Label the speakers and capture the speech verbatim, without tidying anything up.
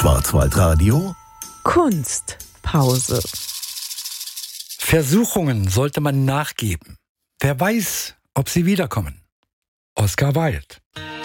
Speaker 1: Schwarzwaldradio
Speaker 2: Kunstpause.
Speaker 3: Versuchungen sollte man nachgeben. Wer weiß, ob sie wiederkommen. Oscar Wilde.